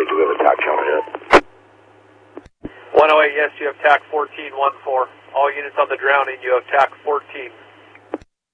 108, do we have a TAC challenge yet? 108, yes, you have TAC 1414. All units on the drowning, you have TAC 14.